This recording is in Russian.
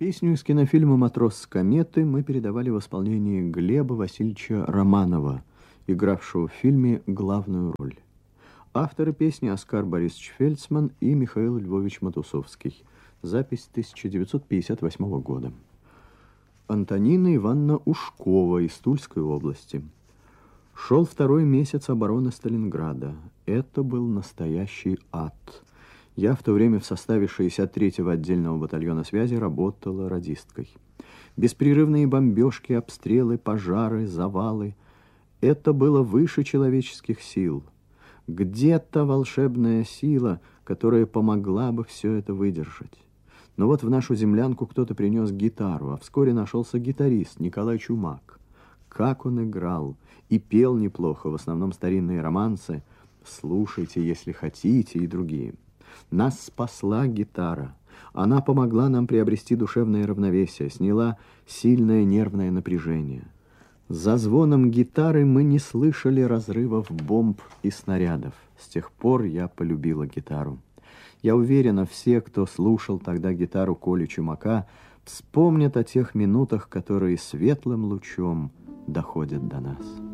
Песню из кинофильма «Матрос с кометы» мы передавали в исполнении Глеба Васильевича Романова, игравшего в фильме главную роль. Авторы песни Оскар Борисович Фельдсман и Михаил Львович Матусовский. Запись 1958 года. Антонина Ивановна Ушкова из Тульской области. Шел второй месяц обороны Сталинграда. Это был настоящий ад. Я в то время в составе 63-го отдельного батальона связи работала радисткой. Беспрерывные бомбежки, обстрелы, пожары, завалы. Это было выше человеческих сил. Где-то волшебная сила, которая помогла бы все это выдержать. Но вот в нашу землянку кто-то принес гитару, а вскоре нашелся гитарист Николай Чумак. Как он играл и пел неплохо, в основном старинные романсы «Слушайте, если хотите» и другие. Нас спасла гитара. Она помогла нам приобрести душевное равновесие, сняла сильное нервное напряжение. За звоном гитары мы не слышали разрывов бомб и снарядов. С тех пор я полюбила гитару. Я уверена, все, кто слушал тогда гитару Коли Чумака, вспомнят о тех минутах, которые светлым лучом доходят до нас.